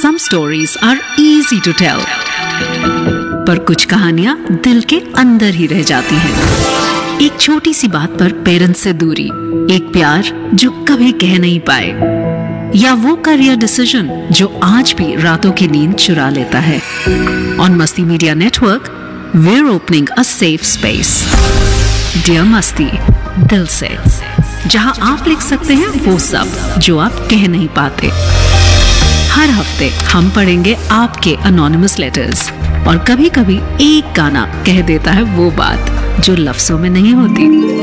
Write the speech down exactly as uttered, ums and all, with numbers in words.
Some stories are easy to tell, पर कुछ कहानियां दिल के अंदर ही रह जाती हैं। एक छोटी सी बात पर पेरेंट्स से दूरी, एक प्यार जो कभी कह नहीं पाए, या वो करियर डिसीजन जो आज भी रातों की नींद चुरा लेता है। ऑन मस्ती media network, we're opening a safe space. Dear मस्ती, दिल से, जहां आप लिख सकते हैं वो सब जो आप कह नहीं पाते। हर हफ्ते हम पढ़ेंगे आपके अनोनिमस लेटर्स, और कभी कभी एक गाना कह देता है वो बात जो लफ्जों में नहीं होती।